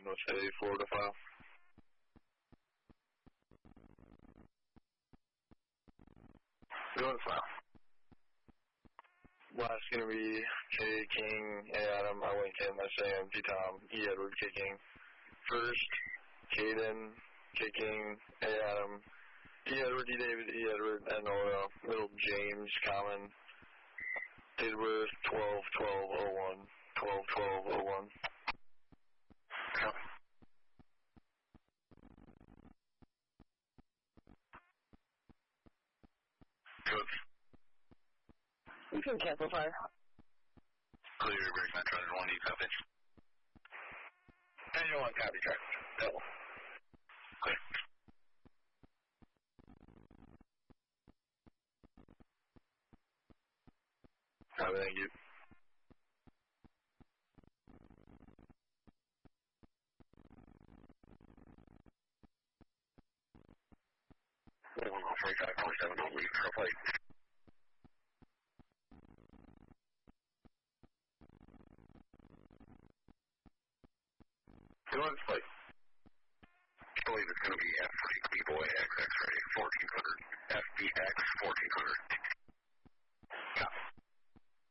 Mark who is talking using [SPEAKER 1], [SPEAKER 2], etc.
[SPEAKER 1] with a Florida file.
[SPEAKER 2] Florida file.
[SPEAKER 1] Last going to be K King, A Adam, I Wing Kim, S Sam, T Tom, E Edward, K King. First, Caden, K King, A Adam, E Edward, E David, E Edward, and Middle James, Common, Edward, 12-12-01, 12-12-01.
[SPEAKER 2] Copy. Coach.
[SPEAKER 3] You can cancel fire.
[SPEAKER 2] Clear, break Metro, 1 deep, copy.
[SPEAKER 1] Manual on copy, track. Double.
[SPEAKER 2] Clear.
[SPEAKER 1] Copy, thank you.
[SPEAKER 2] One off 45.7 on lead, for plate. Who on plate? I believe it's going to be F3 B-Boy XX ready, 1400. FBX 1400.